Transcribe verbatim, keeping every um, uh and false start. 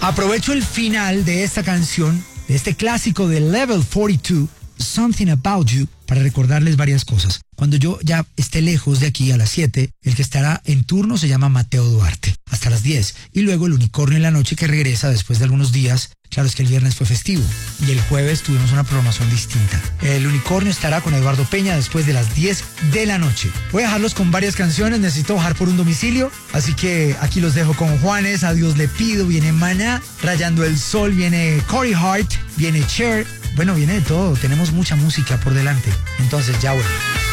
Aprovecho el final de esta canción, de este clásico de Level cuarenta y dos, Something About You, para recordarles varias cosas. Cuando yo ya esté lejos de aquí a las siete, el que estará en turno se llama Mateo Duarte, hasta las diez. Y luego el Unicornio en la noche, que regresa después de algunos días. Claro, es que el viernes fue festivo y el jueves tuvimos una programación distinta. El Unicornio estará con Eduardo Peña después de las diez de la noche. Voy a dejarlos con varias canciones, necesito bajar por un domicilio, así que aquí los dejo con Juanes, A Dios le pido, viene Maná, Rayando el Sol, viene Corey Hart, viene Cher, bueno, viene de todo, tenemos mucha música por delante, entonces ya vuelvo.